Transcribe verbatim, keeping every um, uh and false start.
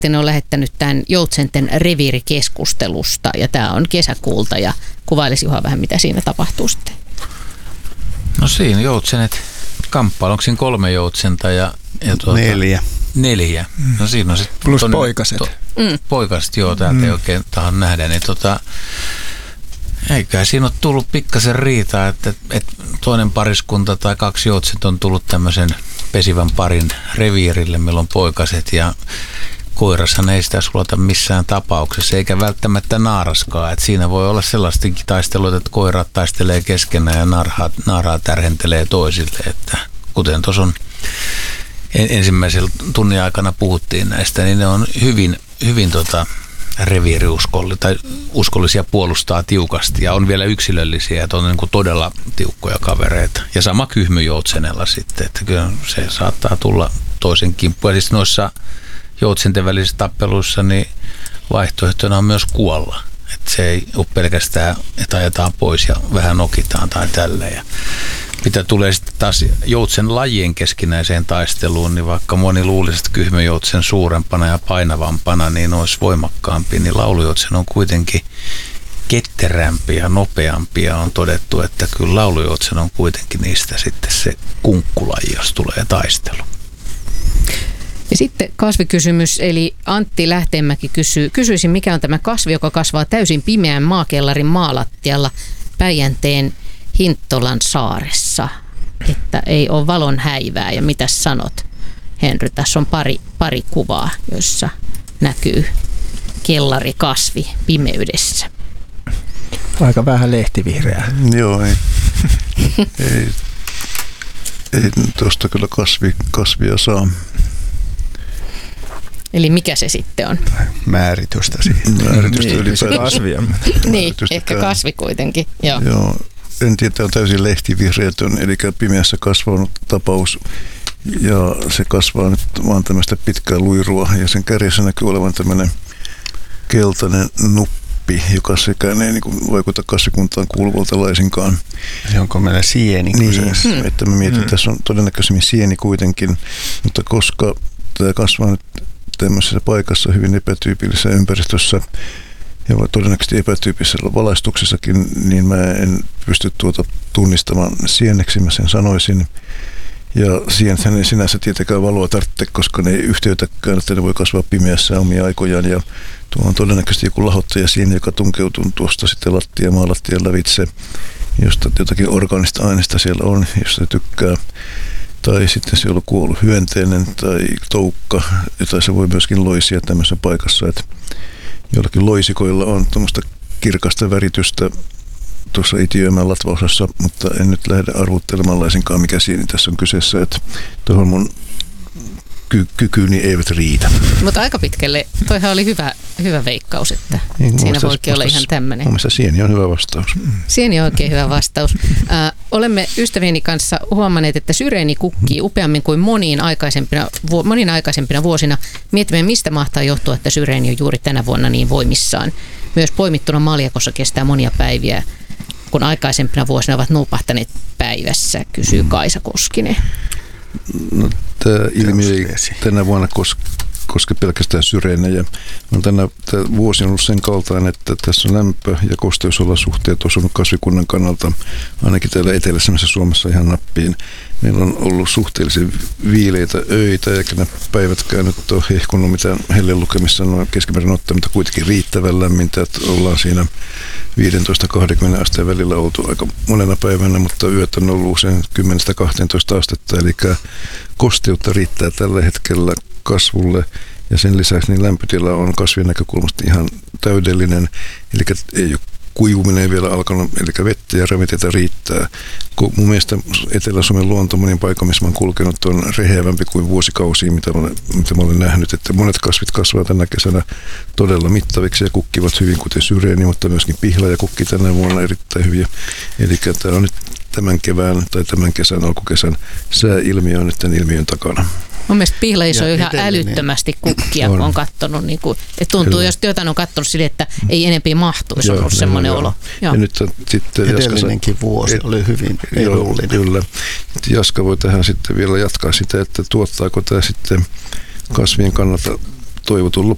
Marttinen on lähettänyt tämän joutsenten reviirikeskustelusta ja tämä on kesäkuulta ja kuvailisi Juha vähän, mitä siinä tapahtuu sitten. No siinä joutsenet kamppailu, onko siinä kolme joutsenta ja, ja tuota, neljä. Neljä. No siinä on sitten plus ton, poikaset. To, mm. Poikaset, joo, täältä mm. ei oikein tahan nähdä. Niin tota, eiköhän siinä ole tullut pikkasen riitaa, että, että toinen pariskunta tai kaksi joutsenta on tullut tämmöisen pesivän parin reviirille, meillä on poikaset ja koirashan ei sitä sulata missään tapauksessa, eikä välttämättä naaraskaan. Että siinä voi olla sellaistakin taisteluita, että koirat taistelee keskenään ja naarhaa, naarhaa tärhentelee toisille. Että kuten tuossa on ensimmäisellä tunnin aikana puhuttiin näistä, niin ne on hyvin, hyvin tota reviiriuskollisia tai uskollisia, puolustaa tiukasti ja on vielä yksilöllisiä, että on niin kuin todella tiukkoja kavereita. Ja sama kyhmyjoutsenella sitten, että kyllä se saattaa tulla toisen kimppuun. Ja siis noissa joutsenten välisissä tappeluissa niin vaihtoehtona on myös kuolla. Että se ei ole pelkästään, että ajetaan pois ja vähän nokitaan tai tälleen. Ja mitä tulee sitten taas joutsen lajien keskinäiseen taisteluun, niin vaikka moni luulisi, että kyhmyjoutsen suurempana ja painavampana niin olisi voimakkaampi, niin laulujoutsen on kuitenkin ketterämpi ja nopeampi ja on todettu, että kyllä laulujoutsen on kuitenkin niistä sitten se kunkkulaji, jos tulee taistelu. Ja sitten kasvikysymys, eli Antti Lähteenmäki kysyy, kysyisin, mikä on tämä kasvi, joka kasvaa täysin pimeän maakellarin maalattialla Päijänteen Hinttolan saaressa, että ei ole valon häivää. Ja mitä sanot, Henry? Tässä on pari, pari kuvaa, joissa näkyy kellarikasvi pimeydessä. Aika vähän lehtivihreää. Joo, ei, ei, ei tuosta kyllä kasvi, kasvia saa. Eli mikä se sitten on? Määritystä siihen. Määritystä ylipäätään. Kasvia. Niin, ehkä kasvi kuitenkin. Joo. Joo. En tiedä, tämä on täysin lehtivihreätön, eli pimeässä kasvanut tapaus. Ja se kasvaa nyt vaan tämmöistä pitkää luirua, ja sen kärjessä näkyy olevan tämmöinen keltainen nuppi, joka sekään ei niin kuin vaikuta kasvikuntaan kuuluvalta laisinkaan. Se onko meillä sieni kyseessä? Niin, että mä mietin, että tässä on todennäköisemmin sieni kuitenkin, mutta koska tämä kasvaa nyt tämmöisessä paikassa hyvin epätyypillisessä ympäristössä, ja todennäköisesti epätyyppisellä valaistuksessakin, niin mä en pysty tuota tunnistamaan sieneksi, mä sen sanoisin. Ja sienethän ei sinänsä tietenkään valoa tarvitse, koska ne ei yhteytäkään, että ne voi kasvaa pimeässä omia aikojaan. Ja tuo on todennäköisesti joku lahottajasieni, joka tunkeutuu tuosta sitten lattia, maalattian lävitse, josta jotakin orgaanista aineista siellä on, jos se tykkää. Tai sitten siellä on kuollut hyönteinen tai toukka, jota se voi myöskin loisia tämmöisessä paikassa, että jollakin loisikoilla on tuommoista kirkasta väritystä tuossa itiöimän latvaosassa, mutta en nyt lähde arvuttelemaan laisinkaan, mikä siinä tässä on kyseessä, että tuohon mun ky- kykyni eivät riitä. Mutta aika pitkälle, toihan oli hyvä, hyvä veikkaus, että niin, siinä voikin olla ihan tämmöinen. Mun mielestä sieni on hyvä vastaus. Sieni on oikein hyvä vastaus. Äh, olemme ystävieni kanssa huomanneet, että syreeni kukkii upeammin kuin moniin aikaisempina, vu- moniin aikaisempina vuosina. Mietimme, mistä mahtaa johtua, että syreeni on juuri tänä vuonna niin voimissaan. Myös poimittuna maljakossa kestää monia päiviä, kun aikaisempina vuosina ovat nuupahtaneet päivässä, kysyy Kaisa Koskinen. No, tämä ilmiö ei tänä vuonna koske, koske pelkästään syreenejä. No, tänä tämä vuosi on ollut sen kaltainen, että tässä on lämpö- ja kosteusolosuhteet osunut kasvikunnan kannalta, ainakin täällä eteläisessä Suomessa ihan nappiin. Meillä on ollut suhteellisen viileitä öitä, eikä nämä päivätkään nyt ole hehkunut mitään hellen lukemissa noin keskimäärin ottaa, mutta kuitenkin riittävän lämmintä, että ollaan siinä viisitoista kaksikymmentä asteen välillä oltu aika monena päivänä, mutta yöt on ollut usein kymmenestä kahteentoista astetta, eli kosteutta riittää tällä hetkellä kasvulle, ja sen lisäksi niin lämpötila on kasvien näkökulmasta ihan täydellinen, eli ei ole kuivuminen ei vielä alkanut, eli vettä ja ravinteita riittää. Kun mun mielestä Etelä-Suomen luonto monin paikka, missä mä oon kulkenut, on reheävämpi kuin vuosikausia, mitä mä, olen, mitä mä olen nähnyt. Että monet kasvit kasvavat tänä kesänä todella mittaviksi ja kukkivat hyvin, kuten syreeni, mutta myöskin pihla ja kukki tänä vuonna erittäin hyviä. Eli tämä on nyt tämän kevään tai tämän kesän, alkukesän sääilmiö on nyt tämän ilmiön takana. Mun mielestä pihlaissa on ihan älyttömästi kukkia, on. Kun on katsonut. Niin kuin, että tuntuu, kyllä. Jos jotain on katsonut sille, että ei enempi mahtuisi, on ollut semmoinen olo. Ja nyt sitten edellinenkin Jaska, vuosi et, oli hyvin edullinen. Kyllä. Jaska voi tähän sitten vielä jatkaa sitä, että tuottaako tämä sitten kasvien kannalta toivotun